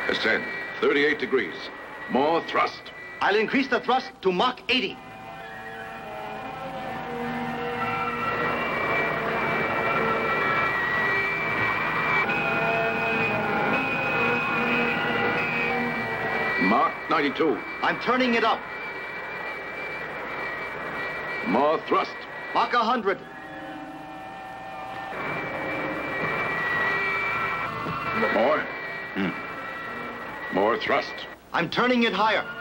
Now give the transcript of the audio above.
Ascend. 38 degrees. More thrust. I'll increase the thrust to Mach 80. Mach 92. I'm turning it up. More thrust. Mach 100. More. More thrust. I'm turning it higher.